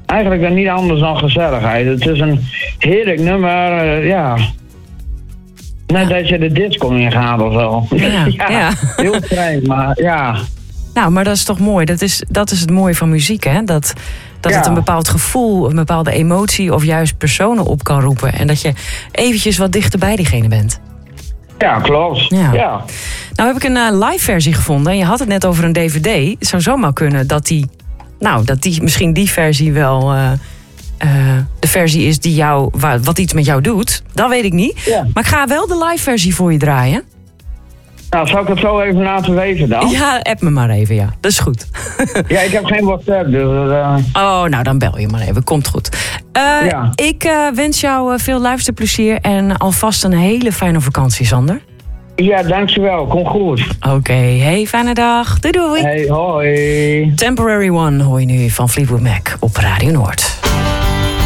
eigenlijk dan niet anders dan gezelligheid. Het is een heerlijk nummer, ja. Net dat je de disco ingaat of zo. Ja. Heel vreemd, maar ja. Nou, maar dat is toch mooi. Dat is het mooie van muziek, hè? Dat het een bepaald gevoel, een bepaalde emotie of juist personen op kan roepen. En dat je eventjes wat dichter bij diegene bent. Ja, klopt. Ja. Nou heb ik een live versie gevonden. En je had het net over een DVD. Het zou zomaar kunnen dat die misschien die versie wel de versie is die wat iets met jou doet. Dat weet ik niet. Ja. Maar ik ga wel de live versie voor je draaien. Nou, zal ik het zo even laten weten dan? Ja, app me maar even, ja. Dat is goed. Ja, ik heb geen WhatsApp, dus... Oh, nou, dan bel je maar even. Komt goed. Ik wens jou veel luisterplezier en alvast een hele fijne vakantie, Sander. Ja, dankjewel. Kom goed. Oké, hey, fijne dag. Doei doei. Hey, hoi. Temporary One hoor je nu van Fleetwood Mac op Radio Noord.